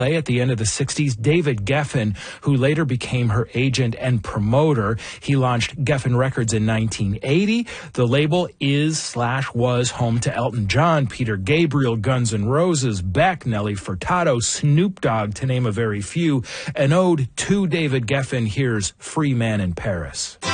At the end of the 60s, David Geffen, who later became her agent and promoter. He launched Geffen Records in 1980. The label was home to Elton John, Peter Gabriel, Guns N' Roses, Beck, Nelly Furtado, Snoop Dogg, to name a very few. An ode to David Geffen. Here's Free Man in Paris.